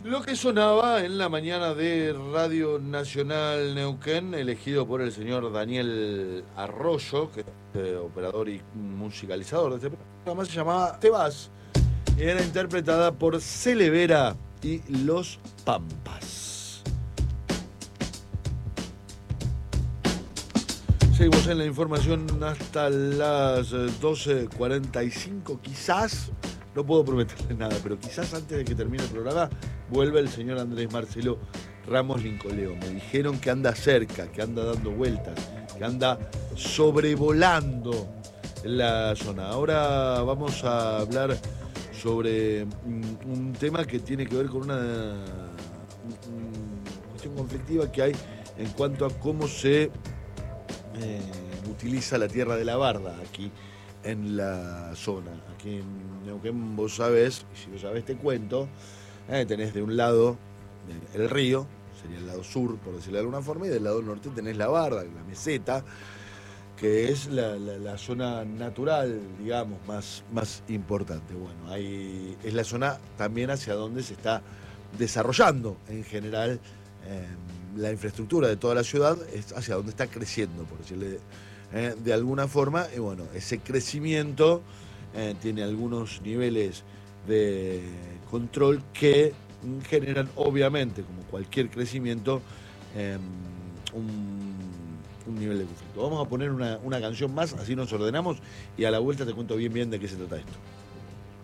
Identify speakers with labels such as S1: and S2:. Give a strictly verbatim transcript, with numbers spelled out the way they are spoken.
S1: Lo que sonaba en la mañana de Radio Nacional Neuquén, elegido por el señor Daniel Arroyo, que es eh, operador y musicalizador de este programa, se llamaba Te vas. Era interpretada por Celevera y Los Pampas. Seguimos en la información hasta las doce cuarenta y cinco, quizás. No puedo prometerle nada, pero quizás antes de que termine el programa vuelva el señor Andrés Marcelo Ramos Lincoleo. Me dijeron que anda cerca, que anda dando vueltas, que anda sobrevolando la zona. Ahora vamos a hablar sobre un, un tema que tiene que ver con una, una cuestión conflictiva que hay en cuanto a cómo se eh, utiliza la tierra de la barda aquí en la zona. Aquí en Neuquén vos sabés, y si lo sabés te cuento, eh, tenés de un lado eh, el río, sería el lado sur, por decirlo de alguna forma, y del lado norte tenés la barda, la meseta, que es la, la, la zona natural, digamos, más, más importante. Bueno, ahí es la zona también hacia donde se está desarrollando en general eh, la infraestructura de toda la ciudad, es hacia donde está creciendo, por decirle eh, de alguna forma. Y bueno, ese crecimiento eh, tiene algunos niveles de control que generan, obviamente, como cualquier crecimiento, eh, un, un nivel de conflicto. Vamos a poner una, una canción más, así nos ordenamos, y a la vuelta te cuento bien bien de qué se trata esto.